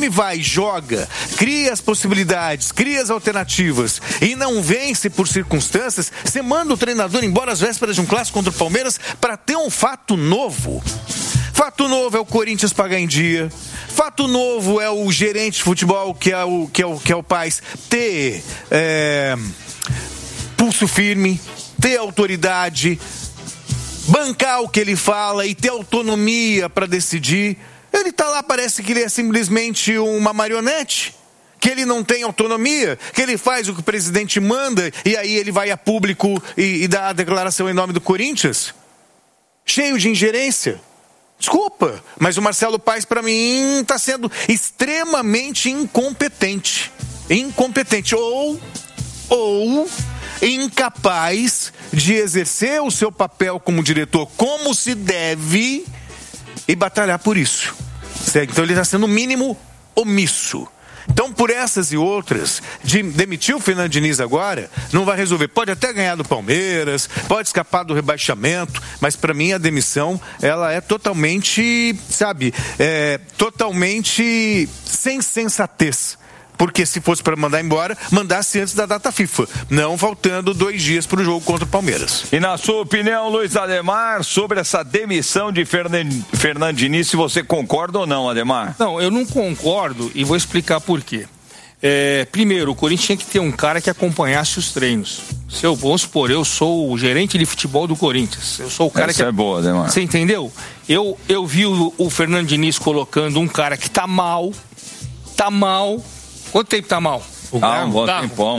time vai, joga, cria as possibilidades, cria as alternativas e não vence por circunstâncias, você manda o treinador embora às vésperas de um clássico contra o Palmeiras para ter um fato novo. Fato novo é o Corinthians pagar em dia. Fato novo é o gerente de futebol, que é o Paes, ter pulso firme, ter autoridade, bancar o que ele fala e ter autonomia para decidir. Ele tá lá, parece que ele é simplesmente uma marionete, que ele não tem autonomia, que ele faz o que o presidente manda e aí ele vai a público e dá a declaração em nome do Corinthians. Cheio de ingerência. Desculpa, mas o Marcelo Paes, para mim, está sendo extremamente incompetente. Ou incapaz de exercer o seu papel como diretor como se deve e batalhar por isso. Então ele está sendo o mínimo omisso. Então, por essas e outras, de demitir o Fernando Diniz agora, não vai resolver. Pode até ganhar do Palmeiras, pode escapar do rebaixamento, mas para mim a demissão, ela é totalmente, totalmente sem sensatez. Porque se fosse para mandar embora, mandasse antes da data FIFA, não faltando 2 dias para o jogo contra o Palmeiras. E na sua opinião, Luiz Ademar, sobre essa demissão de Fernando Diniz, se você concorda ou não, Ademar? Não, eu não concordo e vou explicar por quê. Primeiro, o Corinthians tinha que ter um cara que acompanhasse os treinos. Vamos supor, eu sou o gerente de futebol do Corinthians. Eu sou o cara é boa, Ademar. Você entendeu? Eu vi o Fernando Diniz colocando um cara que tá mal. Quanto tempo tá mal? Um bom tempão.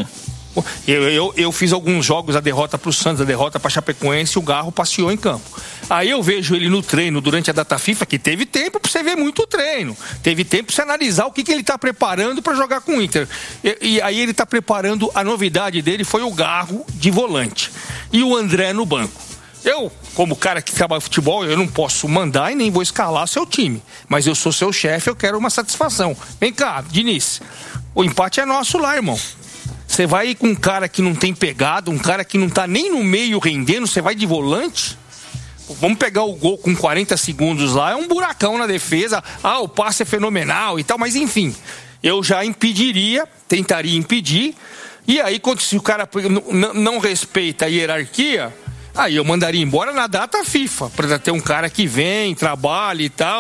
Eu fiz alguns jogos, a derrota pro Santos, a derrota pra Chapecoense, e o Garro passeou em campo. Aí eu vejo ele no treino durante a data FIFA, que teve tempo pra você ver muito treino. Teve tempo pra você analisar o que ele tá preparando pra jogar com o Inter. E aí ele tá preparando, a novidade dele foi o Garro de volante. E o André no banco. Eu, como cara que trabalha futebol, eu não posso mandar e nem vou escalar seu time. Mas eu sou seu chefe, eu quero uma satisfação. Vem cá, Diniz, o empate é nosso lá, irmão. Você vai com um cara que não tem pegada, um cara que não tá nem no meio rendendo, você vai de volante? Vamos pegar o gol com 40 segundos lá, é um buracão na defesa. O passe é fenomenal e tal, mas enfim. Eu já tentaria impedir. E aí, se o cara não respeita a hierarquia, aí eu mandaria embora na data FIFA, para ter um cara que vem, trabalha e tal.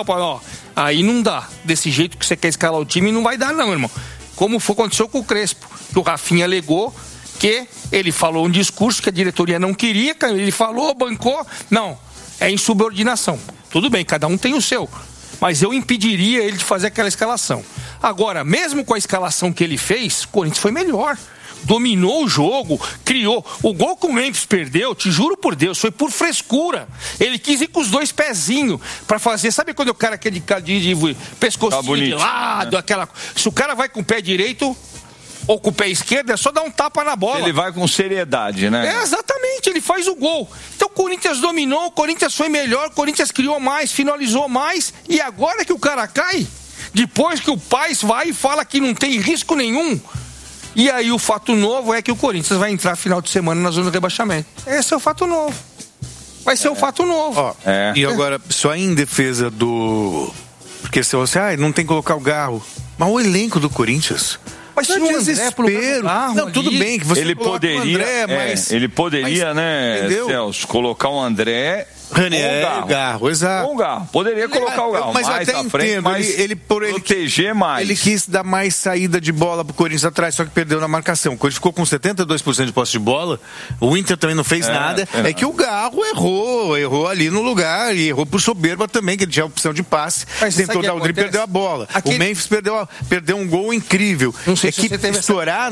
Aí não dá. Desse jeito que você quer escalar o time, não vai dar não, irmão. Como aconteceu com o Crespo, que o Rafinha alegou que ele falou um discurso que a diretoria não queria, ele falou, bancou. Não, é insubordinação. Tudo bem, cada um tem o seu. Mas eu impediria ele de fazer aquela escalação. Agora, mesmo com a escalação que ele fez, o Corinthians foi melhor. Dominou o jogo, criou. O gol que o Memphis perdeu, te juro por Deus, foi por frescura. Ele quis ir com os 2 pezinhos pra fazer. Sabe quando o cara aquele de pescocinho de lado, né? Se o cara vai com o pé direito ou com o pé esquerdo, é só dar um tapa na bola. Ele vai com seriedade, né? Exatamente, ele faz o gol. Então o Corinthians dominou, o Corinthians foi melhor, o Corinthians criou mais, finalizou mais. E agora que o cara cai, depois que o Paes vai e fala que não tem risco nenhum. E aí o fato novo é que o Corinthians vai entrar final de semana na zona de rebaixamento. Esse é o fato novo. Vai ser o fato novo. E agora, só em defesa do... Porque se você não tem que colocar o Garro. Mas o elenco do Corinthians... Mas se o desespero. Não, tudo bem que você ele poderia, o André, mas... Ele poderia, né, Celso, colocar o André... Garro, exato. Com o Garro. Poderia colocar o Garro mas mais até à frente, entendo, mas ele proteger mais. Ele quis dar mais saída de bola pro Corinthians atrás, só que perdeu na marcação. O Corinthians ficou com 72% de posse de bola, o Inter também não fez nada. É que o Garro errou ali no lugar e errou por soberba também, que ele tinha a opção de passe. Tentou dar o drible e perdeu a bola. O Memphis perdeu um gol incrível. Não sei se você teve estourar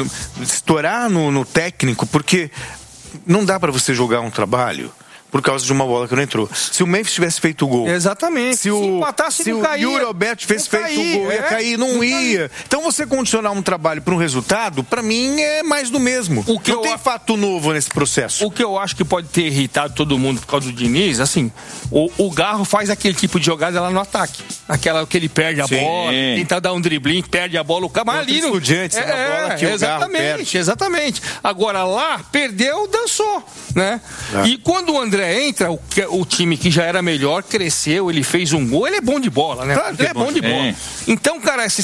no técnico, porque não dá para você jogar um trabalho por causa de uma bola que não entrou. Se o Memphis tivesse feito o gol... Exatamente. Se o Yuri Alberto tivesse feito o gol, ia cair, não ia. Então você condicionar um trabalho para um resultado, para mim é mais do mesmo. Não tem fato novo nesse processo. O que eu acho que pode ter irritado todo mundo por causa do Diniz, assim, o Garro faz aquele tipo de jogada lá no ataque. Aquela que ele perde a bola, tenta dar um driblinho, perde a bola, o cara ali no... Estudiantes, uma bola que o Garro perde. Exatamente. Agora lá, perdeu, dançou, né? E quando o André entra, o time que já era melhor cresceu, ele fez um gol, ele é bom de bola, né? Claro que ele é bom de bola. Então, cara,